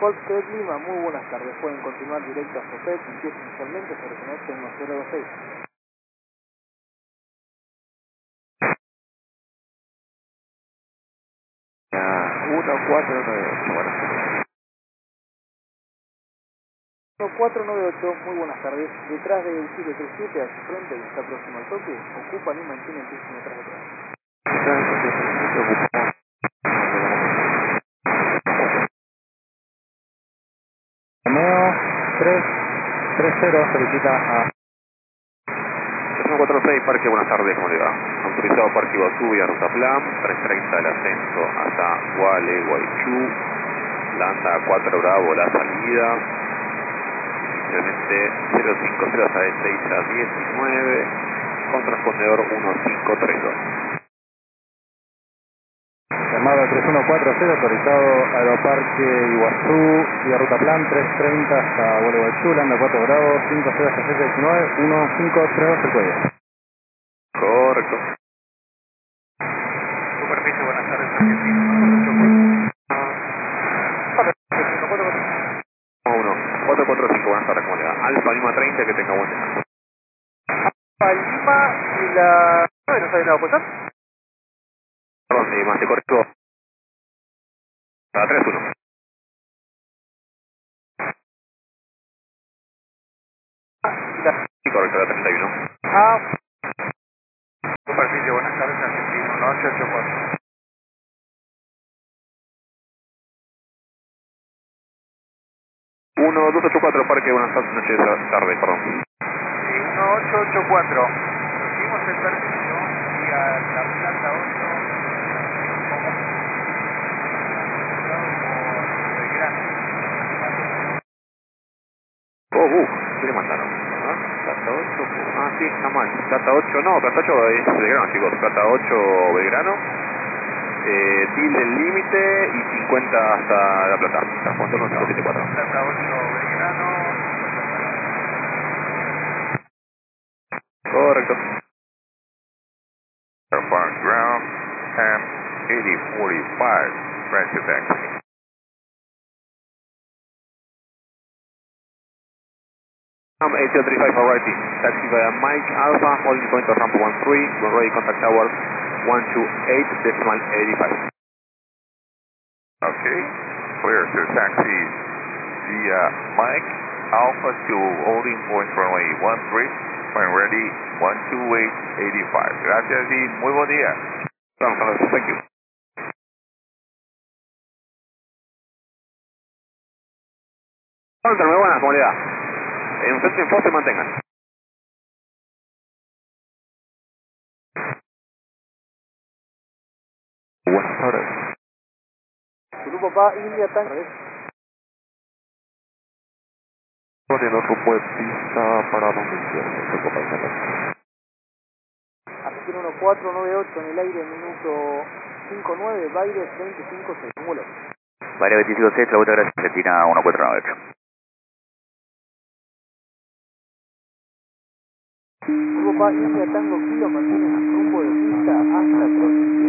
Foxtrot Lima, muy buenas tardes. Pueden continuar directo a Sopet, empieza inicialmente, se reconecta en 026. 1498, buenas tardes. 1498, muy buenas tardes. Detrás del 737 a su frente y está próximo al toque, ocupan y mantienen 10 metros detrás. Romeo 330 solicita a 146, Parque, buenas tardes, ¿cómo le va? Autorizado Parque Iguazú vía Ruta Plan, 330 el ascenso hasta Gualeguaychú, Landa 4 Bravo la salida, inicialmente 050 hasta de 6 a 19, con transpondedor 1532. llamado 3140, autorizado Aeroparque Iguazú vía Ruta Plan 330 hasta Gualeguaychú, Landa 4 Bravo, 50 hasta 619, 1532 el cuello. Correcto. Superficie, buenas tardes, Argentina. 1, 445, buenas tardes, ¿cómo le va? Alfa Lima 30, que tenga buen día. Alfa Lima y la... ¿No sabes nada puesta? Perdón, más de correcto. La 31. Sí, correcto, la 31. Ah, superficie, buenas tardes, Argentina. 1884. 1284, Parque, buenas noches, tarde, perdón. Sí, 1884. Recibimos el permiso y a la planta 8 por Belgrano. ¿Qué le mandaron? Plata 8, sí, está mal. Plata 8, no, Plata 8 es Belgrano, chicos. Plata 8, Belgrano. Tilde el límite y 50 hasta La Plata. Transpondedor 574. Plata 8 Belgrano. Correcto. Airborne ground, ham 8045, Francis X. 8035 arriving. Taxi via Mike Alpha, holding point of ramp 13, when ready contact tower 128.85. Okay, clear to taxi via Mike Alpha to holding point runway 13, when ready 128.85. Gracias y muy buen día. Thank you. Muy buenas, ¿cómo le va? En un centro info se mantengan. Buenas tardes. Grupo PA, India Tango. Poniendo rumbo de pista para domicilio, compañeros. Argentina 1498 en el aire, minuto 59, Baires 25-6, vuelo. Varia 25-6, la vuelta gracias, Argentina 1498. Grupo PA, India Tango Kilo, mantiene rumbo de pista hasta Cross.